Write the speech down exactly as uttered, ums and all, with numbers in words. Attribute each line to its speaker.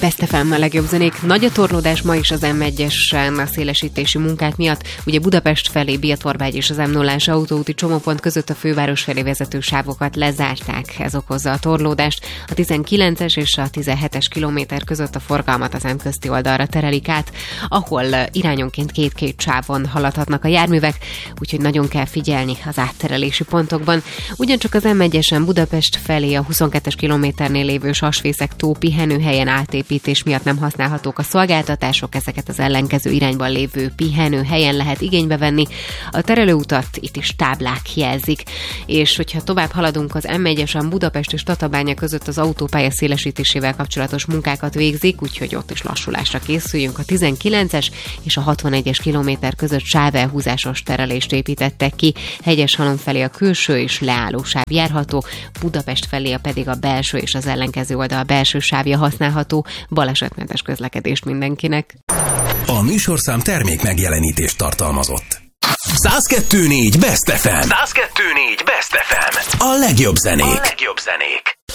Speaker 1: Best ef em, a legjobb zenék. Nagy a torlódás ma is az em egyesen a szélesítési munkák miatt. Ugye Budapest felé Bihatorbágy és az em nullás autóúti csomópont között a főváros felé vezető sávokat lezárták. Ez okozza a torlódást. A tizenkilences és a tizenhetes kilométer között a forgalmat az M közti oldalra terelik át, ahol irányonként két-két sávon haladhatnak a járművek, úgyhogy nagyon kell figyelni az átterelési pontokban. Ugyancsak az em egyesen Budapest felé a huszonkettes kilométernél lévő Sasfészek tó pihenőhelyen átépítés miatt nem használhatók a szolgáltatások, ezeket az ellenkező irányban lévő pihenőhelyen lehet igénybe venni. A terelőutat itt is táblák jelzik, és hogyha tovább haladunk, az em egyesen Budapest és Tatabánya között az autópálya szélesítésével kapcsolatos munkákat végzik, úgyhogy ott is lassulásra készüljünk. A tizenkilences és a hatvanegyes kilométer között sávelhúzásos terelést építettek ki, Hegyeshalom felé a külső és leálló sáv járható, Budapest felé a pedig a belső és az ellenkező oldal belső sávja használható. Balesetmentes közlekedést mindenkinek.
Speaker 2: A műsorszám termék megjelenítést tartalmazott. száz kettő négy Best ef em. száz kettő négy Best ef em. A legjobb zenék. A legjobb zenék.